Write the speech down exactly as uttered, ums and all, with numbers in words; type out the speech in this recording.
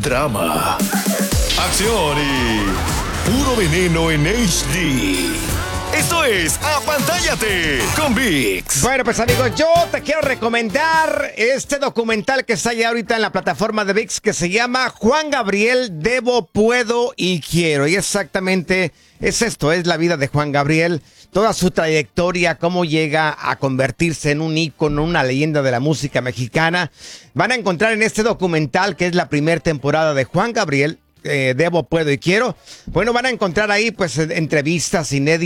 drama, acción y puro veneno en H D. Esto es Apantállate con ViX. Bueno, pues amigos, yo te quiero recomendar este documental que está ya ahorita en la plataforma de ViX que se llama Juan Gabriel, Debo, Puedo y Quiero. Y exactamente es esto, es la vida de Juan Gabriel, toda su trayectoria, cómo llega a convertirse en un ícono, una leyenda de la música mexicana. Van a encontrar en este documental, que es la primera temporada de Juan Gabriel, eh, Debo, Puedo y Quiero. Bueno, van a encontrar ahí pues entrevistas inéditas